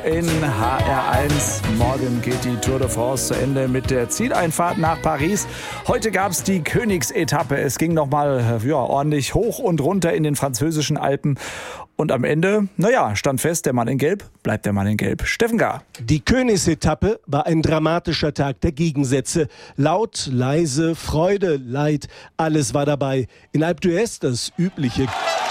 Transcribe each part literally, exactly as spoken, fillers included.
in H R eins. Morgen geht die Tour de France zu Ende mit der Zieleinfahrt nach Paris. Heute gab es die Königsetappe. Es ging nochmal ja, ordentlich hoch und runter in den französischen Alpen. Und am Ende, naja, stand fest, der Mann in Gelb bleibt der Mann in Gelb. Steffen Gahr. Die Königsetappe war ein dramatischer Tag der Gegensätze. Laut, leise, Freude, Leid, alles war dabei. In Alpe d'Huez das übliche.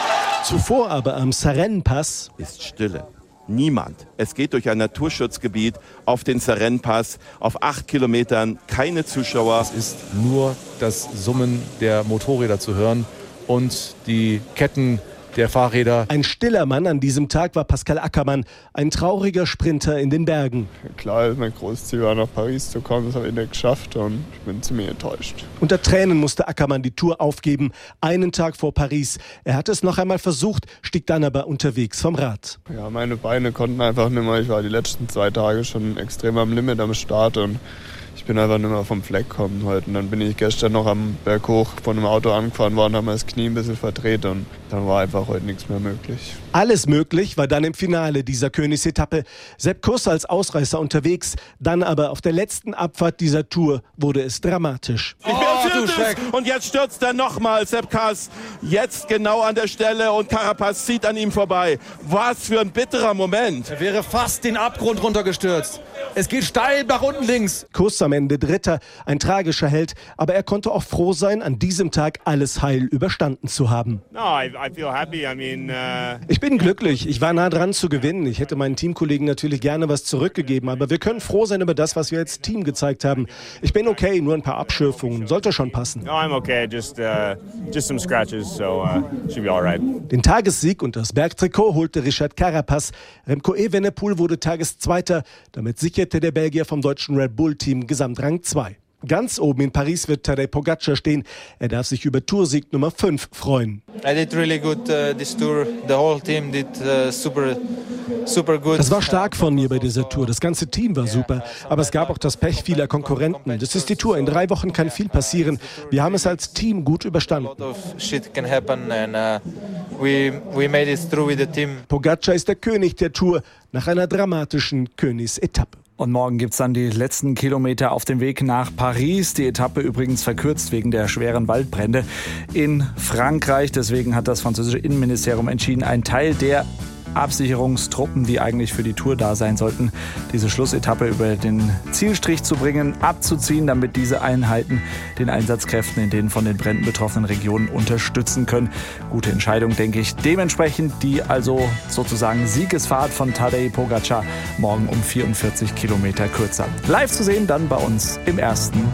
Zuvor aber am Sarenne-Pass ist Stille. Niemand. Es geht durch ein Naturschutzgebiet auf den Sarenne-Pass, auf acht Kilometern, keine Zuschauer. Es ist nur das Summen der Motorräder zu hören und die Ketten der Fahrräder. Ein stiller Mann an diesem Tag war Pascal Ackermann, ein trauriger Sprinter in den Bergen. Klar, mein großes Ziel war, nach Paris zu kommen, das habe ich nicht geschafft und ich bin ziemlich enttäuscht. Unter Tränen musste Ackermann die Tour aufgeben, einen Tag vor Paris. Er hatte es noch einmal versucht, stieg dann aber unterwegs vom Rad. Ja, meine Beine konnten einfach nicht mehr. Ich war die letzten zwei Tage schon extrem am Limit am Start und ich bin einfach nicht mehr vom Fleck gekommen heute. Und dann bin ich gestern noch am Berg hoch von einem Auto angefahren worden, habe mir das Knie ein bisschen verdreht und dann war einfach heute nichts mehr möglich. Alles möglich war dann im Finale dieser Königsetappe. Sepp Kuss als Ausreißer unterwegs, dann aber auf der letzten Abfahrt dieser Tour wurde es dramatisch. Ich bin viertes und jetzt stürzt er nochmal, Sepp Kuss, jetzt genau an der Stelle und Carapaz zieht an ihm vorbei. Was für ein bitterer Moment. Er wäre fast den Abgrund runtergestürzt. Es geht steil nach unten links. Kuss am Ende Dritter, ein tragischer Held, aber er konnte auch froh sein, an diesem Tag alles heil überstanden zu haben. No, I, I feel happy. I mean, uh... Ich bin glücklich, ich war nah dran zu gewinnen. Ich hätte meinen Teamkollegen natürlich gerne was zurückgegeben, aber wir können froh sein über das, was wir als Team gezeigt haben. Ich bin okay, nur ein paar Abschürfungen, sollte schon passen. No, I'm okay, just, uh, just some scratches, so uh, should be all right. Den Tagessieg und das Bergtrikot holte Richard Carapaz. Remco Evenepoel wurde Tageszweiter, damit sicherte der Belgier vom deutschen Red Bull-Team Gesamtrang zwei. Ganz oben in Paris wird Tadej Pogacar stehen. Er darf sich über Toursieg Nummer fünf freuen. I did really good uh, this tour. The whole team did uh, super, super good. Das war stark von mir bei dieser Tour. Das ganze Team war super. Aber es gab auch das Pech vieler Konkurrenten. Das ist die Tour. In drei Wochen kann viel passieren. Wir haben es als Team gut überstanden. A lot of shit can happen and uh, we we made it through with the team. Pogacar ist der König der Tour nach einer dramatischen Königsetappe. Und morgen gibt's dann die letzten Kilometer auf dem Weg nach Paris. Die Etappe übrigens verkürzt wegen der schweren Waldbrände in Frankreich. Deswegen hat das französische Innenministerium entschieden, einen Teil der Absicherungstruppen, die eigentlich für die Tour da sein sollten, diese Schlussetappe über den Zielstrich zu bringen, abzuziehen, damit diese Einheiten den Einsatzkräften in den von den Bränden betroffenen Regionen unterstützen können. Gute Entscheidung, denke ich. Dementsprechend die also sozusagen Siegesfahrt von Tadej Pogacar morgen um vierundvierzig Kilometer kürzer. Live zu sehen dann bei uns im ersten